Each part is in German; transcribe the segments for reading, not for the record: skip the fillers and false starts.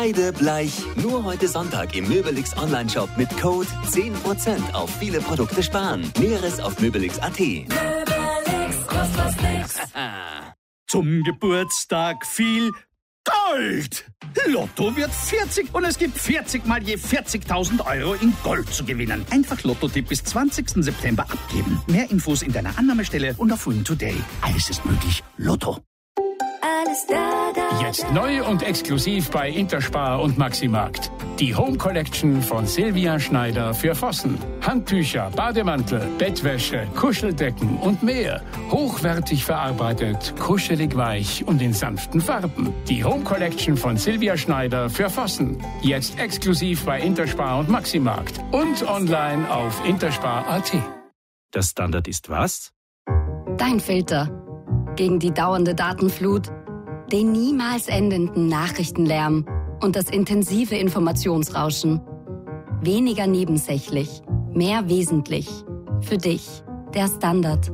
Beide bleich. Nur heute Sonntag im Möbelix Online-Shop mit Code 10% auf viele Produkte sparen. Näheres auf möbelix.at. Möbelix, was nix. Zum Geburtstag viel Gold! Lotto wird 40 und es gibt 40 mal je 40.000 Euro in Gold zu gewinnen. Einfach Lotto-Tipp bis 20. September abgeben. Mehr Infos in deiner Annahmestelle und auf Win Today. Alles ist möglich. Lotto. Alles da. Jetzt neu und exklusiv bei Interspar und Maximarkt. Die Home Collection von Silvia Schneider für Vossen. Handtücher, Bademantel, Bettwäsche, Kuscheldecken und mehr. Hochwertig verarbeitet, kuschelig weich und in sanften Farben. Die Home Collection von Silvia Schneider für Vossen. Jetzt exklusiv bei Interspar und Maximarkt. Und online auf interspar.at. Der Standard ist was? Dein Filter. Gegen die dauernde Datenflut, den niemals endenden Nachrichtenlärm und das intensive Informationsrauschen. Weniger nebensächlich, mehr wesentlich. Für dich, der Standard.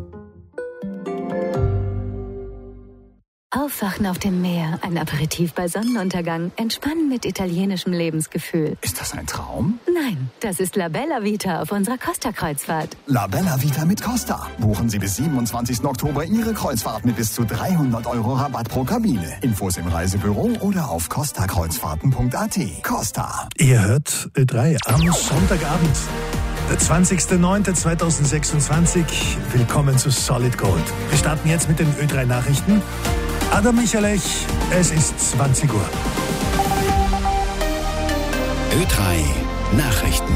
Aufwachen auf dem Meer, ein Aperitif bei Sonnenuntergang, entspannen mit italienischem Lebensgefühl. Ist das ein Traum? Nein, das ist La Bella Vita auf unserer Costa-Kreuzfahrt. La Bella Vita mit Costa. Buchen Sie bis 27. Oktober Ihre Kreuzfahrt mit bis zu 300 € Rabatt pro Kabine. Infos im Reisebüro oder auf costakreuzfahrten.at. Costa. Ihr hört Ö3 am Sonntagabend. Der 20.09.2026. Willkommen zu Solid Gold. Wir starten jetzt mit den Ö3 Nachrichten. Adam Michalech, es ist 20 Uhr. Ö3 Nachrichten.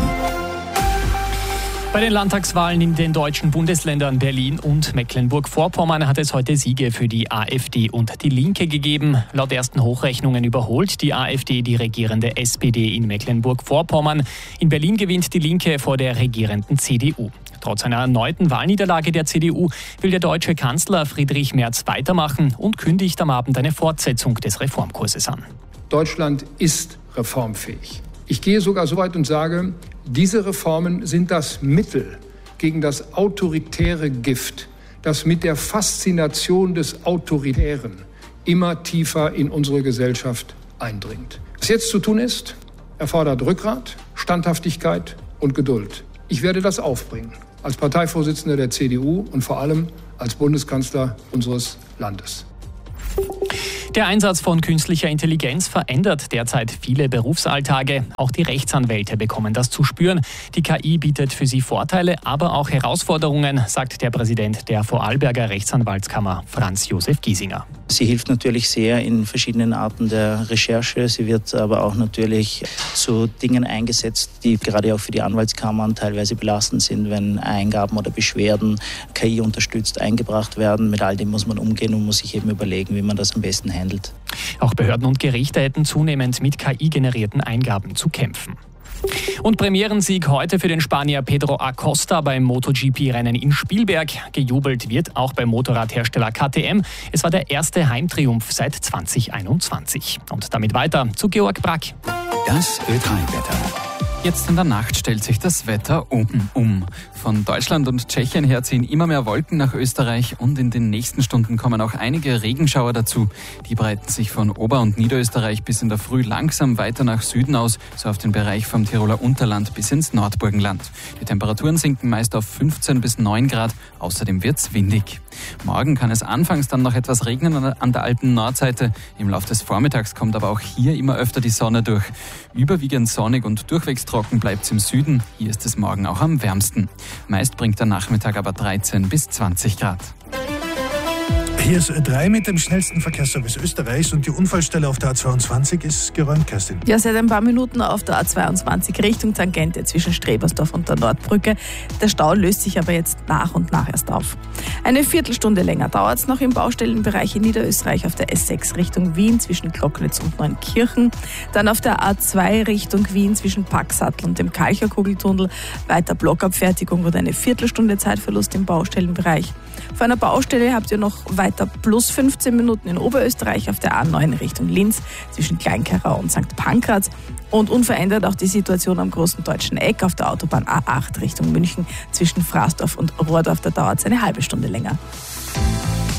Bei den Landtagswahlen in den deutschen Bundesländern Berlin und Mecklenburg-Vorpommern hat es heute Siege für die AfD und die Linke gegeben. Laut ersten Hochrechnungen überholt die AfD die regierende SPD in Mecklenburg-Vorpommern. In Berlin gewinnt die Linke vor der regierenden CDU. Trotz einer erneuten Wahlniederlage der CDU will der deutsche Kanzler Friedrich Merz weitermachen und kündigt am Abend eine Fortsetzung des Reformkurses an. Deutschland ist reformfähig. Ich gehe sogar so weit und sage, diese Reformen sind das Mittel gegen das autoritäre Gift, das mit der Faszination des Autoritären immer tiefer in unsere Gesellschaft eindringt. Was jetzt zu tun ist, erfordert Rückgrat, Standhaftigkeit und Geduld. Ich werde das aufbringen, als Parteivorsitzender der CDU und vor allem als Bundeskanzler unseres Landes. Der Einsatz von künstlicher Intelligenz verändert derzeit viele Berufsalltage. Auch die Rechtsanwälte bekommen das zu spüren. Die KI bietet für sie Vorteile, aber auch Herausforderungen, sagt der Präsident der Vorarlberger Rechtsanwaltskammer, Franz Josef Giesinger. Sie hilft natürlich sehr in verschiedenen Arten der Recherche. Sie wird aber auch natürlich zu Dingen eingesetzt, die gerade auch für die Anwaltskammern teilweise belastend sind, wenn Eingaben oder Beschwerden KI unterstützt eingebracht werden. Mit all dem muss man umgehen und muss sich eben überlegen, wie man das am besten handelt. Auch Behörden und Gerichte hätten zunehmend mit KI-generierten Eingaben zu kämpfen. Und Premierensieg heute für den Spanier Pedro Acosta beim MotoGP-Rennen in Spielberg. Gejubelt wird auch beim Motorradhersteller KTM. Es war der erste Heimtriumph seit 2021. Und damit weiter zu Georg Brack. Das Ö3-Wetter. Jetzt in der Nacht stellt sich das Wetter um. Von Deutschland und Tschechien her ziehen immer mehr Wolken nach Österreich und in den nächsten Stunden kommen auch einige Regenschauer dazu. Die breiten sich von Ober- und Niederösterreich bis in der Früh langsam weiter nach Süden aus, so auf den Bereich vom Tiroler Unterland bis ins Nordburgenland. Die Temperaturen sinken meist auf 15 bis 9 Grad, außerdem wird's windig. Morgen kann es anfangs dann noch etwas regnen an der Alpen-Nordseite. Im Laufe des Vormittags kommt aber auch hier immer öfter die Sonne durch. Überwiegend sonnig und durchwegs trocken bleibt's im Süden. Hier ist es morgen auch am wärmsten. Meist bringt der Nachmittag aber 13 bis 20 Grad. Hier ist Ö3 mit dem schnellsten Verkehrsservice Österreichs und die Unfallstelle auf der A22 ist geräumt, Kerstin. Ja, seit ein paar Minuten auf der A22 Richtung Tangente zwischen Strebersdorf und der Nordbrücke. Der Stau löst sich aber jetzt nach und nach erst auf. Eine Viertelstunde länger dauert es noch im Baustellenbereich in Niederösterreich auf der S6 Richtung Wien zwischen Glocknitz und Neunkirchen. Dann auf der A2 Richtung Wien zwischen Packsattel und dem Kalcherkugeltunnel. Weiter Blockabfertigung und eine Viertelstunde Zeitverlust im Baustellenbereich. Vor einer Baustelle habt ihr noch weiter plus 15 Minuten in Oberösterreich auf der A9 Richtung Linz zwischen Kleinkerau und St. Pankraz. Und unverändert auch die Situation am Großen Deutschen Eck auf der Autobahn A8 Richtung München zwischen Fraßdorf und Rohrdorf. Da dauert es eine halbe Stunde länger.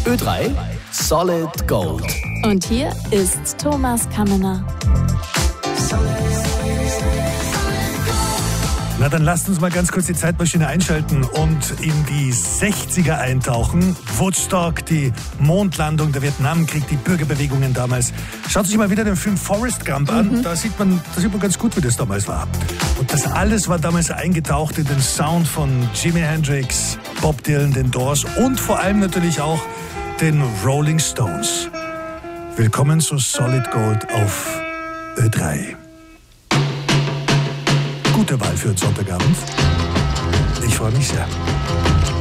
Ö3 Solid Gold. Und hier ist Thomas Kammener. Na, dann lasst uns mal ganz kurz die Zeitmaschine einschalten und in die 60er eintauchen. Woodstock, die Mondlandung, der Vietnamkrieg, die Bürgerbewegungen damals. Schaut sich mal wieder den Film Forrest Gump an. Da sieht man ganz gut, wie das damals war. Und das alles war damals eingetaucht in den Sound von Jimi Hendrix, Bob Dylan, den Doors und vor allem natürlich auch den Rolling Stones. Willkommen zu Solid Gold auf Ö3. Gute Wahl für einen Sonntagabend. Ich freue mich sehr.